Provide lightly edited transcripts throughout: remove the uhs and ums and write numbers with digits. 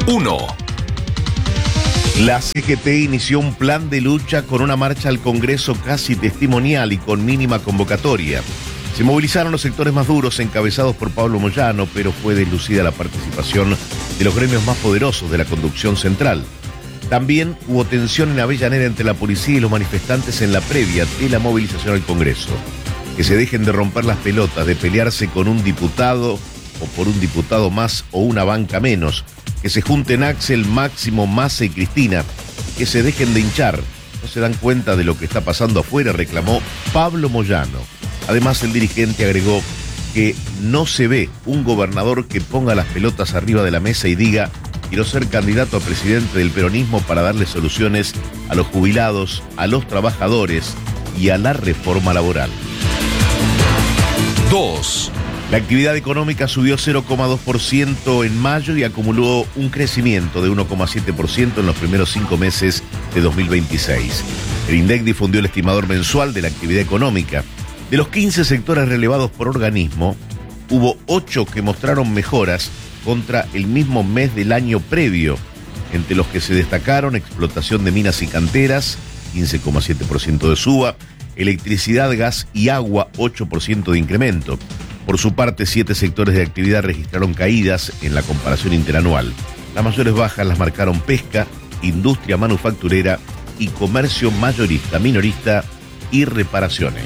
1. La CGT inició un plan de lucha con una marcha al Congreso casi testimonial y con mínima convocatoria. Se movilizaron los sectores más duros encabezados por Pablo Moyano, pero fue deslucida la participación de los gremios más poderosos de la conducción central. También hubo tensión en Avellaneda entre la policía y los manifestantes en la previa de la movilización al Congreso. Que se dejen de romper las pelotas, de pelearse con un diputado o por un diputado más o una banca menos. Que se junten Axel, Máximo, Massa y Cristina. Que se dejen de hinchar. No se dan cuenta de lo que está pasando afuera, reclamó Pablo Moyano. Además, el dirigente agregó que no se ve un gobernador que ponga las pelotas arriba de la mesa y diga: quiero ser candidato a presidente del peronismo para darle soluciones a los jubilados, a los trabajadores y a la reforma laboral. 2. La actividad económica subió 0,2% en mayo y acumuló un crecimiento de 1,7% en los primeros 5 meses de 2026. El INDEC difundió el estimador mensual de la actividad económica. De los 15 sectores relevados por organismo, hubo 8 que mostraron mejoras contra el mismo mes del año previo, entre los que se destacaron explotación de minas y canteras, 15,7% de suba, electricidad, gas y agua, 8% de incremento. Por su parte, 7 sectores de actividad registraron caídas en la comparación interanual. Las mayores bajas las marcaron pesca, industria manufacturera y comercio mayorista, minorista y reparaciones.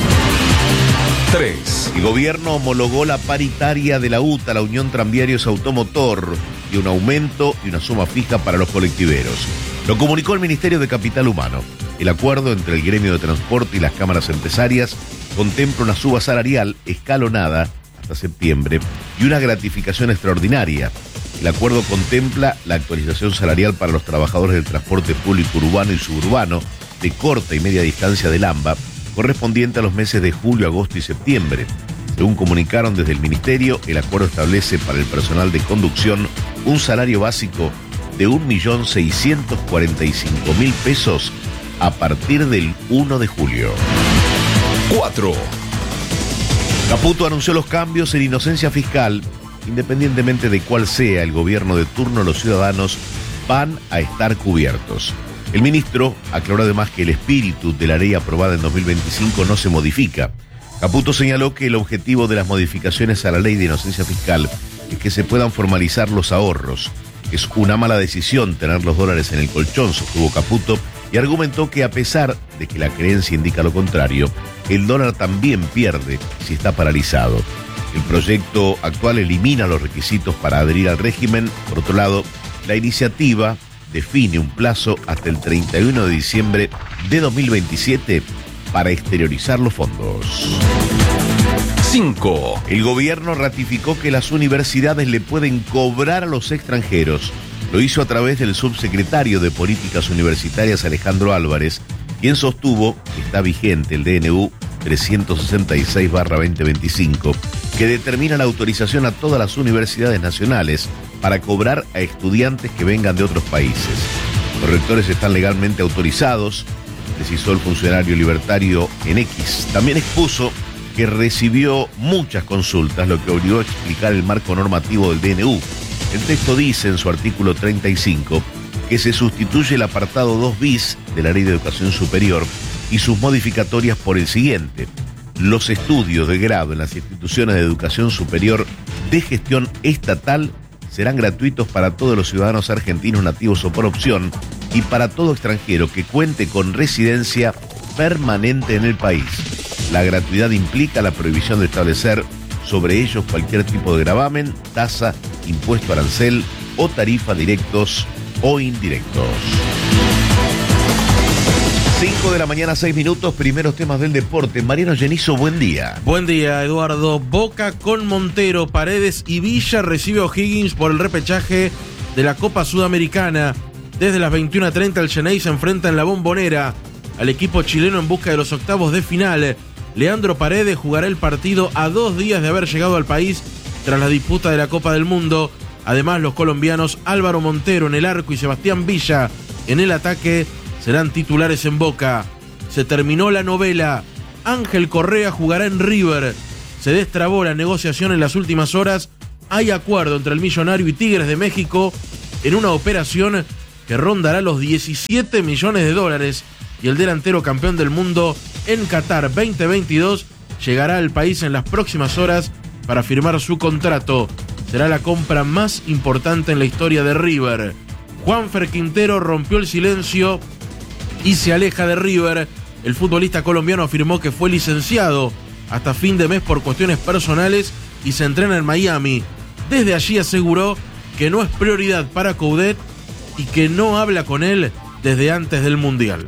3. El gobierno homologó la paritaria de la UTA, la Unión Tranviarios Automotor, y un aumento y una suma fija para los colectiveros. Lo comunicó el Ministerio de Capital Humano. El acuerdo entre el gremio de transporte y las cámaras empresarias contempla una suba salarial escalonada hasta septiembre y una gratificación extraordinaria. El acuerdo contempla la actualización salarial para los trabajadores del transporte público urbano y suburbano de corta y media distancia del AMBA, correspondiente a los meses de julio, agosto y septiembre. Según comunicaron desde el Ministerio, el acuerdo establece para el personal de conducción un salario básico de 1.645.000 pesos a partir del 1 de julio. 4. Caputo anunció los cambios en inocencia fiscal. Independientemente de cuál sea el gobierno de turno, los ciudadanos van a estar cubiertos. El ministro aclaró además que el espíritu de la ley aprobada en 2025 no se modifica. Caputo señaló que el objetivo de las modificaciones a la ley de inocencia fiscal es que se puedan formalizar los ahorros. Es una mala decisión tener los dólares en el colchón, sostuvo Caputo, y argumentó que a pesar de que la creencia indica lo contrario, el dólar también pierde si está paralizado. El proyecto actual elimina los requisitos para adherir al régimen. Por otro lado, la iniciativa define un plazo hasta el 31 de diciembre de 2027 para exteriorizar los fondos. 5. El gobierno ratificó que las universidades le pueden cobrar a los extranjeros. Lo hizo a través del subsecretario de Políticas Universitarias, Alejandro Álvarez, quien sostuvo que está vigente el DNU 366/2025, que determina la autorización a todas las universidades nacionales para cobrar a estudiantes que vengan de otros países. Los rectores están legalmente autorizados, precisó el funcionario libertario en X. También expuso que recibió muchas consultas, lo que obligó a explicar el marco normativo del DNU. El texto dice en su artículo 35 que se sustituye el apartado 2 bis de la Ley de Educación Superior y sus modificatorias por el siguiente: los estudios de grado en las instituciones de educación superior de gestión estatal serán gratuitos para todos los ciudadanos argentinos nativos o por opción y para todo extranjero que cuente con residencia permanente en el país. La gratuidad implica la prohibición de establecer sobre ellos cualquier tipo de gravamen, tasa, impuesto, arancel o tarifa directos o indirectos. 5 de la mañana, 6 minutos, primeros temas del deporte. Mariano Genizo, buen día. Buen día, Eduardo. Boca con Montero, Paredes y Villa recibe a O'Higgins por el repechaje de la Copa Sudamericana. Desde las 21:30 el Xeneize se enfrenta en la Bombonera al equipo chileno en busca de los octavos de final. Leandro Paredes jugará el partido a 2 días de haber llegado al país tras la disputa de la Copa del Mundo. Además, los colombianos Álvaro Montero en el arco y Sebastián Villa en el ataque serán titulares en Boca. Se terminó la novela. Ángel Correa jugará en River. Se destrabó la negociación en las últimas horas. Hay acuerdo entre el Millonario y Tigres de México en una operación que rondará los 17 millones de dólares, y el delantero campeón del mundo en Qatar 2022 llegará al país en las próximas horas para firmar su contrato. Será la compra más importante en la historia de River. Juanfer Quintero rompió el silencio y se aleja de River. El futbolista colombiano afirmó que fue licenciado hasta fin de mes por cuestiones personales y se entrena en Miami. Desde allí aseguró que no es prioridad para Coudet y que no habla con él desde antes del Mundial.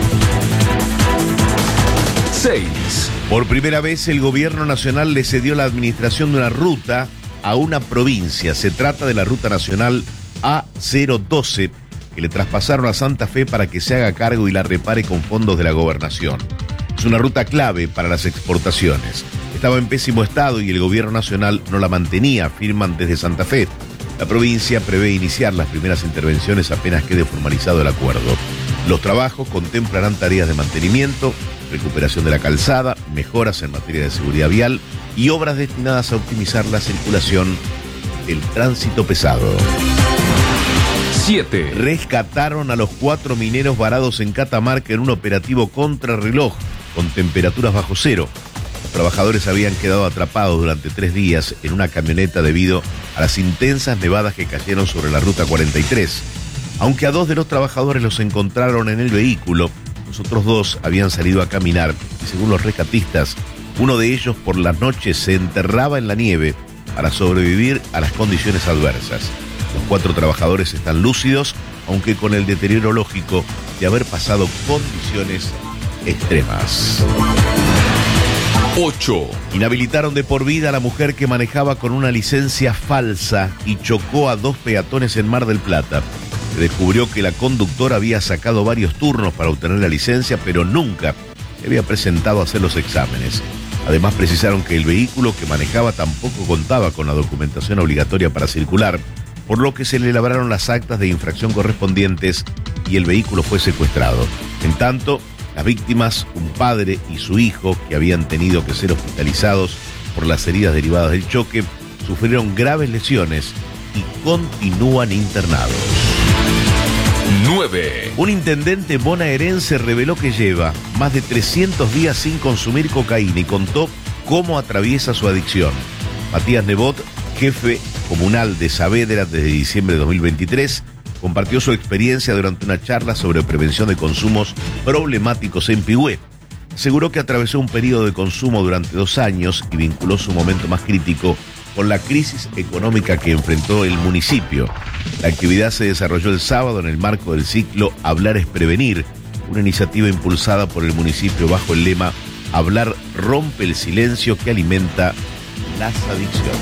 6. Por primera vez el gobierno nacional le cedió la administración de una ruta a una provincia. Se trata de la ruta nacional A012, que le traspasaron a Santa Fe para que se haga cargo y la repare con fondos de la gobernación. Es una ruta clave para las exportaciones. Estaba en pésimo estado y el gobierno nacional no la mantenía, afirman desde Santa Fe. La provincia prevé iniciar las primeras intervenciones apenas quede formalizado el acuerdo. Los trabajos contemplarán tareas de mantenimiento, recuperación de la calzada, mejoras en materia de seguridad vial y obras destinadas a optimizar la circulación del tránsito pesado. 7. Rescataron a los 4 mineros varados en Catamarca en un operativo contrarreloj con temperaturas bajo cero. Los trabajadores habían quedado atrapados durante 3 días en una camioneta debido a las intensas nevadas que cayeron sobre la ruta 43. Aunque a 2 de los trabajadores los encontraron en el vehículo, los otros 2 habían salido a caminar y, según los rescatistas, uno de ellos por las noches se enterraba en la nieve para sobrevivir a las condiciones adversas. Los 4 trabajadores están lúcidos, aunque con el deterioro lógico de haber pasado condiciones extremas. 8. Inhabilitaron de por vida a la mujer que manejaba con una licencia falsa y chocó a 2 peatones en Mar del Plata. Se descubrió que la conductora había sacado varios turnos para obtener la licencia, pero nunca se había presentado a hacer los exámenes. Además, precisaron que el vehículo que manejaba tampoco contaba con la documentación obligatoria para circular, por lo que se le elaboraron las actas de infracción correspondientes y el vehículo fue secuestrado. En tanto, las víctimas, un padre y su hijo, que habían tenido que ser hospitalizados por las heridas derivadas del choque, sufrieron graves lesiones y continúan internados. 9. Un intendente bonaerense reveló que lleva más de 300 días sin consumir cocaína y contó cómo atraviesa su adicción. Matías Nebot, jefe comunal de Saavedra desde diciembre de 2023, compartió su experiencia durante una charla sobre prevención de consumos problemáticos en Pigüé. Aseguró que atravesó un periodo de consumo durante 2 años y vinculó su momento más crítico con la crisis económica que enfrentó el municipio. La actividad se desarrolló el sábado en el marco del ciclo Hablar es Prevenir, una iniciativa impulsada por el municipio bajo el lema Hablar rompe el silencio que alimenta las adicciones.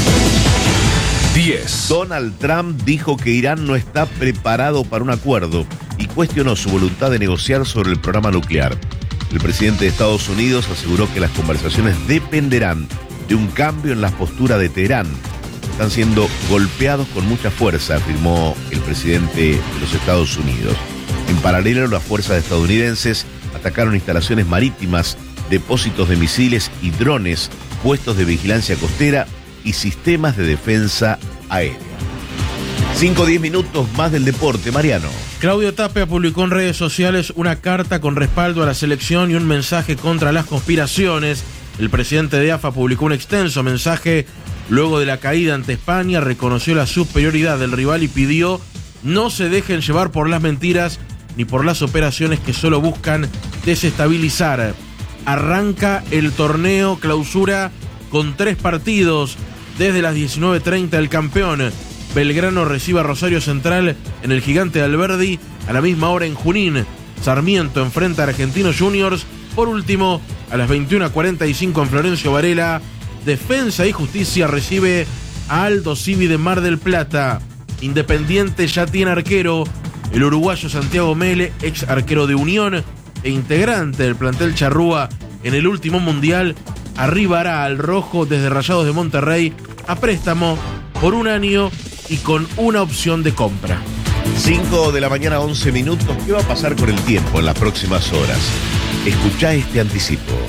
10. Donald Trump dijo que Irán no está preparado para un acuerdo y cuestionó su voluntad de negociar sobre el programa nuclear. El presidente de Estados Unidos aseguró que las conversaciones dependerán de un cambio en la postura de Teherán. Están siendo golpeados con mucha fuerza, afirmó el presidente de los Estados Unidos. En paralelo, las fuerzas estadounidenses atacaron instalaciones marítimas, depósitos de misiles y drones, puestos de vigilancia costera y sistemas de defensa aérea. 5 o 10 minutos más del deporte, Mariano. Claudio Tapia publicó en redes sociales una carta con respaldo a la selección y un mensaje contra las conspiraciones. El presidente de AFA publicó un extenso mensaje luego de la caída ante España, reconoció la superioridad del rival y pidió no se dejen llevar por las mentiras ni por las operaciones que solo buscan desestabilizar. Arranca el torneo clausura con 3 partidos. Desde las 19:30 el campeón Belgrano recibe a Rosario Central en el Gigante Alberdi. A la misma hora en Junín, Sarmiento enfrenta a Argentinos Juniors. Por último, a las 21:45 en Florencio Varela, Defensa y Justicia recibe a Aldo Civi de Mar del Plata. Independiente ya tiene arquero. El uruguayo Santiago Mele, ex arquero de Unión e integrante del plantel charrúa en el último mundial, arribará al rojo desde Rayados de Monterrey a préstamo por 1 año y con una opción de compra. 5 de la mañana, 11 minutos. ¿Qué va a pasar con el tiempo en las próximas horas? Escuchá este anticipo.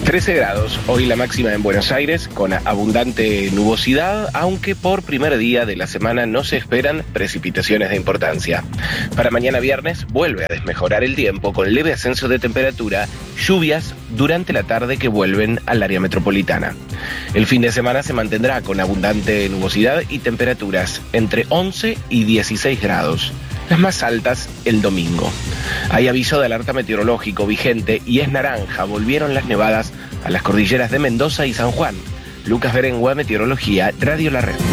13 grados, hoy la máxima en Buenos Aires, con abundante nubosidad, aunque por primer día de la semana no se esperan precipitaciones de importancia. Para mañana viernes vuelve a desmejorar el tiempo con leve ascenso de temperatura, lluvias durante la tarde que vuelven al área metropolitana. El fin de semana se mantendrá con abundante nubosidad y temperaturas entre 11 y 16 grados. Las más altas el domingo. Hay aviso de alerta meteorológico vigente y es naranja. Volvieron las nevadas a las cordilleras de Mendoza y San Juan. Lucas Berengua, Meteorología, Radio La Red.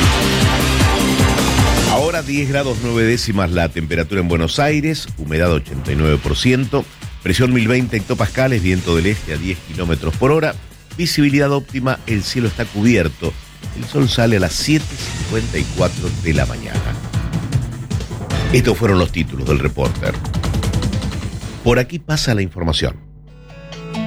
Ahora 10 grados 9 décimas la temperatura en Buenos Aires, humedad 89%, presión 1020 hectopascales, viento del este a 10 kilómetros por hora, visibilidad óptima, el cielo está cubierto, el sol sale a las 7:54 de la mañana. Estos fueron los títulos del Reporter. Por aquí pasa la información.